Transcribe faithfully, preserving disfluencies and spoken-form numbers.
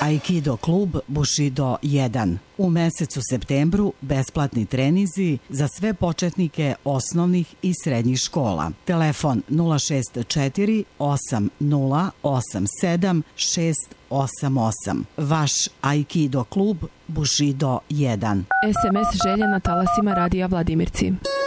Aikido klub Bushido jedan. U mesecu septembru besplatni trenizi za sve početnike osnovnih i srednjih škola. Telefon nula šest četiri osam nula osam sedam šest osam osam. Vaš Aikido klub Bushido jedan. es em es želje na talasima radija Vladimirci.